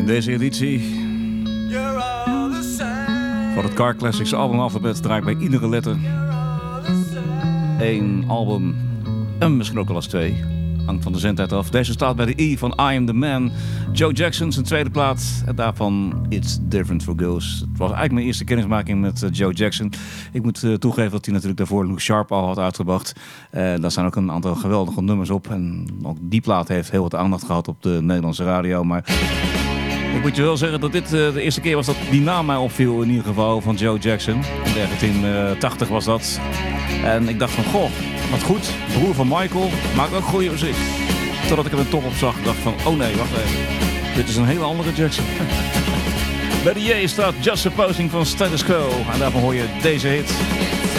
deze editie van het Car Classics album alfabet draai ik bij iedere letter 1 album en misschien ook wel eens 2. Hangt van de zendtijd af. Deze staat bij de E van I Am The Man. Joe Jackson, zijn tweede plaat. En daarvan It's Different For Girls. Het was eigenlijk mijn eerste kennismaking met Joe Jackson. Ik moet toegeven dat hij natuurlijk daarvoor Lou Sharp al had uitgebracht. Daar zijn ook een aantal geweldige nummers op. En ook die plaat heeft heel wat aandacht gehad op de Nederlandse radio. Maar ik moet je wel zeggen dat dit de eerste keer was dat die naam mij opviel. In ieder geval van Joe Jackson. In 1980 was dat. En ik dacht van, goh, wat goed. Broer van Michael maakt ook goede muziek. Totdat ik er een top op zag. Ik dacht van, oh nee, wacht even. Dit is een hele andere Jackson. Bij de J staat Just Supposing van Status Quo. En daarvan hoor je deze hit.